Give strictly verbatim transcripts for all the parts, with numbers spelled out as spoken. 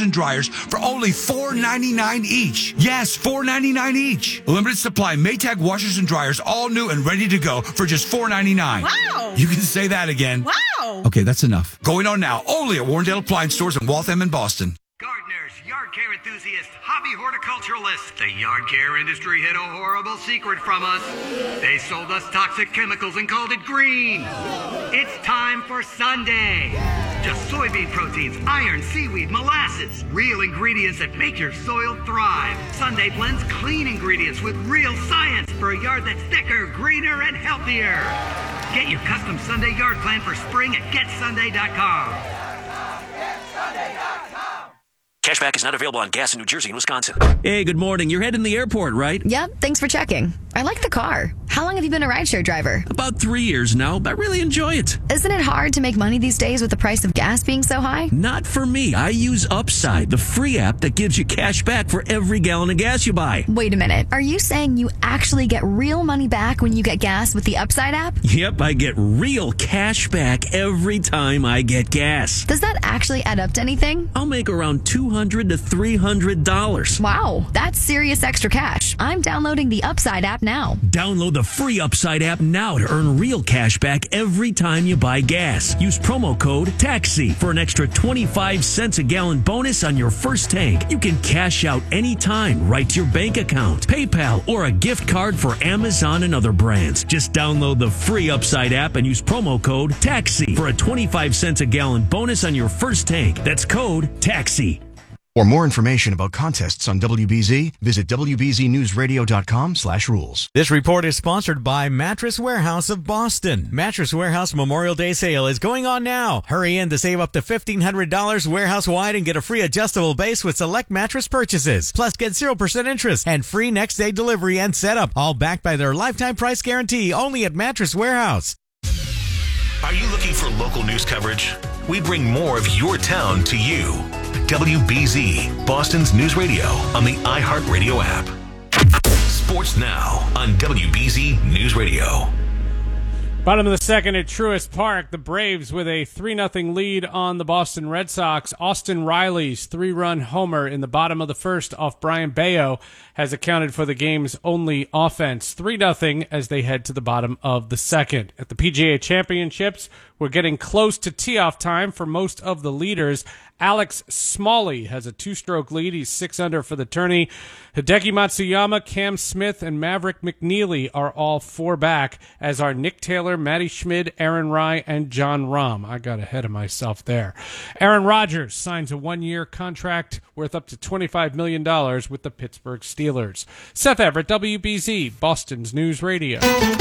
and dryers for only four ninety-nine each. Yes, four ninety-nine each. Limited supply Maytag washers and dryers, all new and ready to go for just four ninety-nine. Wow. You can say that again. Wow. Okay, that's enough. Going on now, only at Warrendale Appliance Stores in Waltham and Boston. Gardeners, yard care enthusiasts, hobby horticulturalists. The yard care industry hid a horrible secret from us. They sold us toxic chemicals and called it green. It's time for Sunday. Just soybean proteins, iron, seaweed, molasses. Real ingredients that make your soil thrive. Sunday blends clean ingredients with real science for a yard that's thicker, greener, and healthier. Get your custom Sunday yard plan for spring at get sunday dot com. Cashback is not available on gas in New Jersey and Wisconsin. Hey, good morning. You're heading to the airport, right? Yep, thanks for checking. I like the car. How long have you been a rideshare driver? About three years now, but I really enjoy it. Isn't it hard to make money these days with the price of gas being so high? Not for me. I use Upside, the free app that gives you cash back for every gallon of gas you buy. Wait a minute. Are you saying you actually get real money back when you get gas with the Upside app? Yep, I get real cash back every time I get gas. Does that actually add up to anything? I'll make around two hundred to three hundred dollars. Wow, that's serious extra cash. I'm downloading the Upside app now. Download the free Upside app now to earn real cash back every time you buy gas. Use promo code TAXI for an extra twenty-five cents a gallon bonus on your first tank. You can cash out anytime right to your bank account, PayPal, or a gift card for Amazon and other brands. Just download the free Upside app and use promo code TAXI for a twenty-five cents a gallon bonus on your first tank. That's code TAXI. For more information about contests on W B Z, visit w b z news radio dot com slash rules. This report is sponsored by Mattress Warehouse of Boston. Mattress Warehouse Memorial Day sale is going on now. Hurry in to save up to fifteen hundred dollars warehouse-wide and get a free adjustable base with select mattress purchases. Plus, get zero percent interest and free next-day delivery and setup. All backed by their lifetime price guarantee only at Mattress Warehouse. Are you looking for local news coverage? We bring more of your town to you. W B Z, Boston's news radio on the iHeartRadio app. Sports now on W B Z News Radio. Bottom of the second at Truist Park, the Braves with a three nothing lead on the Boston Red Sox. Austin Riley's three-run homer in the bottom of the first off Brian Bayo has accounted for the game's only offense. three nothing as they head to the bottom of the second. At the P G A Championships, we're getting close to tee-off time for most of the leaders. Alex Smalley has a two-stroke lead. He's six under for the tourney. Hideki Matsuyama, Cam Smith, and Maverick McNeely are all four back, as are Nick Taylor, Matty Schmid, Aaron Rai, and John Rahm. I got ahead of myself there. Aaron Rodgers signs a one-year contract worth up to twenty-five million dollars with the Pittsburgh Steelers. Seth Everett, W B Z, Boston's News Radio.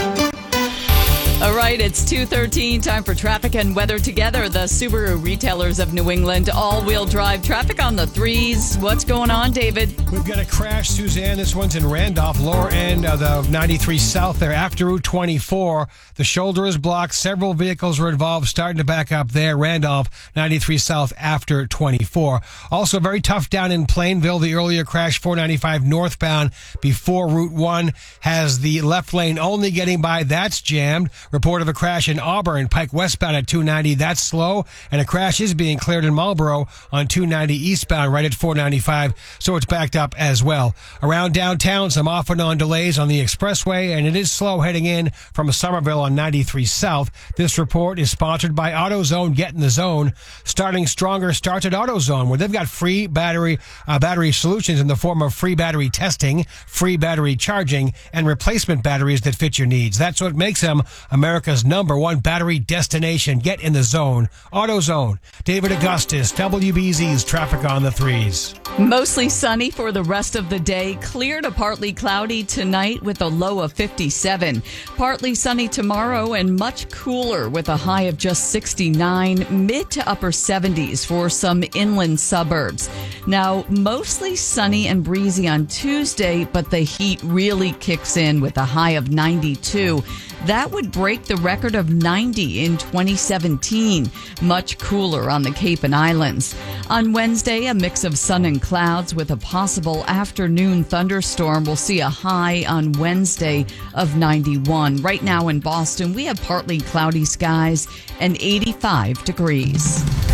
All right, it's two thirteen, time for traffic and weather together. The Subaru retailers of New England, all-wheel drive traffic on the threes. What's going on, David? We've got a crash, Suzanne. This one's in Randolph, lower end of the ninety-three South there after Route twenty-four. The shoulder is blocked. Several vehicles were involved, starting to back up there. Randolph, ninety-three South after twenty-four. Also very tough down in Plainville. The earlier crash, four ninety-five northbound before Route one, has the left lane only getting by. That's jammed. Report of a crash in Auburn, Pike westbound at two ninety. That's slow. And a crash is being cleared in Marlboro on two ninety eastbound right at four ninety-five. So it's backed up as well. Around downtown, some off and on delays on the expressway, and it is slow heading in from Somerville on ninety-three South. This report is sponsored by AutoZone. Get in the zone. Starting stronger starts at AutoZone, where they've got free battery uh, battery solutions in the form of free battery testing, free battery charging, and replacement batteries that fit your needs. That's what makes them America's number one battery destination. Get in the zone. AutoZone. David Augustus, W B Z's Traffic on the Threes. Mostly sunny for the rest of the day. Clear to partly cloudy tonight with a low of fifty-seven. Partly sunny tomorrow and much cooler with a high of just sixty-nine. Mid to upper seventies for some inland suburbs. Now, mostly sunny and breezy on Tuesday, but the heat really kicks in with a high of ninety-two. That would break the record of ninety in twenty seventeen. Much cooler on the Cape and Islands. On Wednesday, a mix of sun and clouds with a possible afternoon thunderstorm. We'll see a high on Wednesday of ninety-one. Right now in Boston, we have partly cloudy skies and eighty-five degrees.